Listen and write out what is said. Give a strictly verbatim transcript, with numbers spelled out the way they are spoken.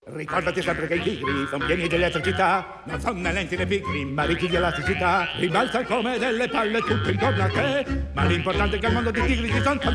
Ricordati sempre che i tigri sono pieni di elettricità, non sono né lenti né pigri, ma ricchi di elasticità. Ribalza come delle palle tutto intorno a te, ma l'importante è che al mondo dei tigri ci sono